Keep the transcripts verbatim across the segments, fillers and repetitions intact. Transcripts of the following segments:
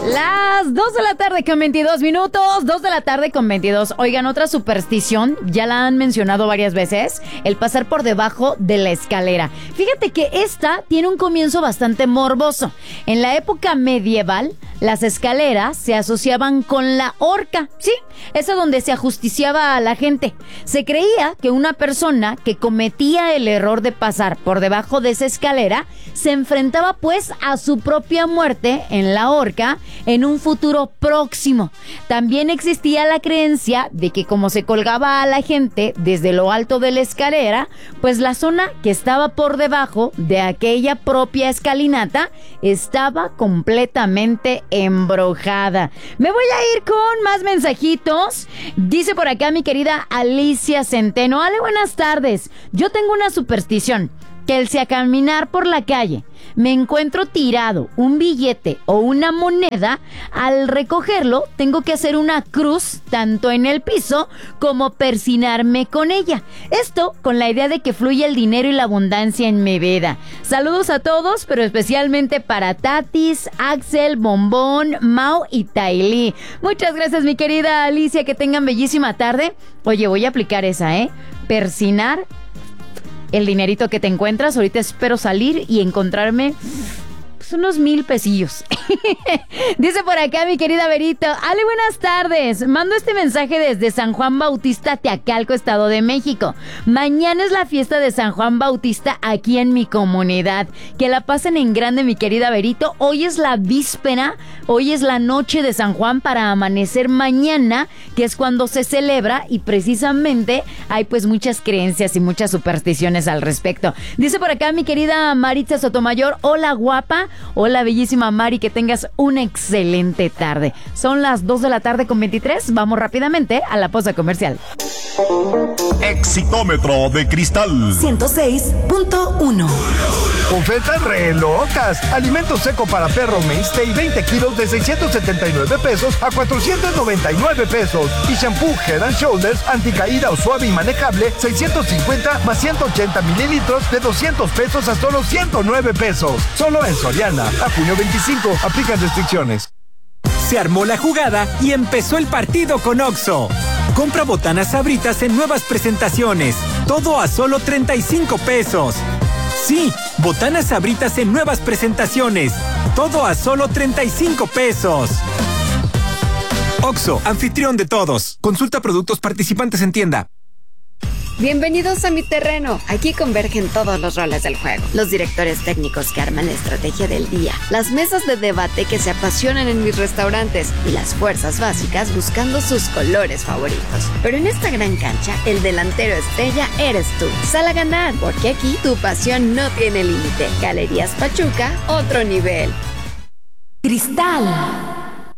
Las dos de la tarde con veintidós minutos, dos de la tarde con veintidós. Oigan, otra superstición, ya la han mencionado varias veces, el pasar por debajo de la escalera. Fíjate que esta tiene un comienzo bastante morboso. En la época medieval, las escaleras se asociaban con la horca, ¿sí? Esa donde se ajusticiaba a la gente. Se creía que una persona que cometía el error de pasar por debajo de esa escalera se enfrentaba pues a su propia muerte en la horca en un futuro próximo. También existía la creencia de que como se colgaba a la gente desde lo alto de la escalera, pues la zona que estaba por debajo de aquella propia escalinata estaba completamente embrujada. Me voy a ir con más mensajitos. Dice por acá mi querida Alicia Centeno. Ale, buenas tardes. Yo tengo una superstición, que el si a caminar por la calle me encuentro tirado un billete o una moneda, al recogerlo tengo que hacer una cruz tanto en el piso como persinarme con ella. Esto con la idea de que fluya el dinero y la abundancia en mi vida. Saludos a todos, pero especialmente para Tatis, Axel, Bombón, Mau y Tailí. Muchas gracias, mi querida Alicia, que tengan bellísima tarde. Oye, voy a aplicar esa, ¿eh? Persinar el dinerito que te encuentras. Ahorita espero salir y encontrarme pues, unos mil pesillos. Dice por acá mi querida Verito. Ale, buenas tardes. Mando este mensaje desde San Juan Bautista, Teacalco, Estado de México. Mañana es la fiesta de San Juan Bautista aquí en mi comunidad. Que la pasen en grande, mi querida Verito. Hoy es la víspera, hoy es la noche de San Juan para amanecer mañana, que es cuando se celebra, y precisamente hay pues muchas creencias y muchas supersticiones al respecto. Dice por acá mi querida Maritza Sotomayor. Hola, guapa. Hola, bellísima Mari, que tengas una excelente tarde. Son las dos de la tarde con veintitrés. Vamos rápidamente a la pausa comercial. Exitómetro de Cristal ciento seis punto uno. Ofertas re locas. Alimento seco para perro Mainstay veinte kilos de seiscientos setenta y nueve pesos a cuatrocientos noventa y nueve pesos. Y shampoo Head and Shoulders anticaída o suave y manejable seiscientos cincuenta más ciento ochenta mililitros de doscientos pesos a solo ciento nueve pesos. Solo en Soriana. A junio veinticinco. Aplican restricciones. Se armó la jugada y empezó el partido con Oxxo. Compra botanas Sabritas en nuevas presentaciones. Todo a solo treinta y cinco pesos. Sí, botanas Sabritas en nuevas presentaciones. Todo a solo treinta y cinco pesos. Oxxo, anfitrión de todos. Consulta productos participantes en tienda. Bienvenidos a mi terreno. Aquí convergen todos los roles del juego. Los directores técnicos que arman la estrategia del día, las mesas de debate que se apasionan en mis restaurantes y las fuerzas básicas buscando sus colores favoritos. Pero en esta gran cancha, el delantero estrella eres tú. Sal a ganar, porque aquí tu pasión no tiene límite. Galerías Pachuca, otro nivel. Cristal.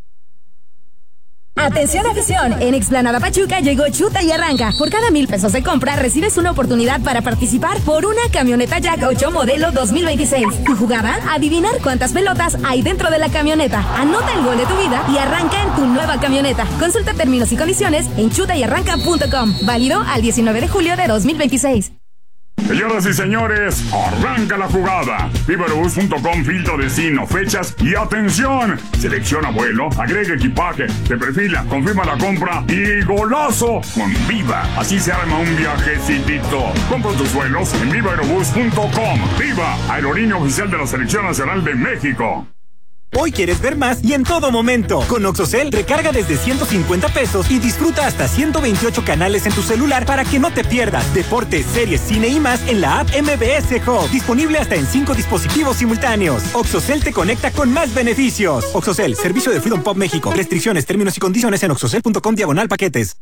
Atención, afición, en Explanada Pachuca llegó Chuta y Arranca. Por cada mil pesos de compra recibes una oportunidad para participar por una camioneta Jack ocho modelo dos mil veintiséis. Tu jugada, adivinar cuántas pelotas hay dentro de la camioneta. Anota el gol de tu vida y arranca en tu nueva camioneta. Consulta términos y condiciones en chuta y arranca punto com. Válido al diecinueve de julio de dos mil veintiséis. Señoras y señores, arranca la jugada. Viva Aerobús punto com, filtro destino, fechas y atención. Selecciona vuelo, agrega equipaje, te perfila, confirma la compra y golazo con Viva. Así se arma un viajecitito. Compra tus vuelos en Viva Aerobús punto com. Viva, aerolínea oficial de la Selección Nacional de México. Hoy quieres ver más y en todo momento. Con OxxoCell, recarga desde ciento cincuenta pesos y disfruta hasta ciento veintiocho canales en tu celular para que no te pierdas deportes, series, cine y más en la app M B S Hub. Disponible hasta en cinco dispositivos simultáneos. OxxoCell te conecta con más beneficios. OxxoCell, servicio de Freedom Pop México. Restricciones, términos y condiciones en oxxocell punto com diagonal paquetes.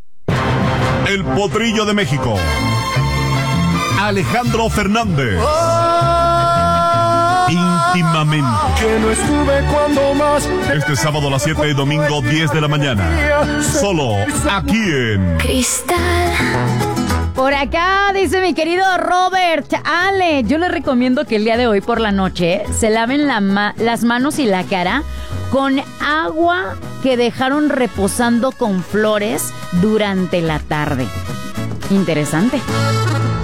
El Potrillo de México, Alejandro Fernández. Íntimamente. Que no estuve cuando más. Este sábado a las siete y domingo diez de la mañana. Solo aquí en Cristal. Por acá dice mi querido Robert. Ale, yo les recomiendo que el día de hoy por la noche se laven la ma- las manos y la cara con agua que dejaron reposando con flores durante la tarde. Interesante.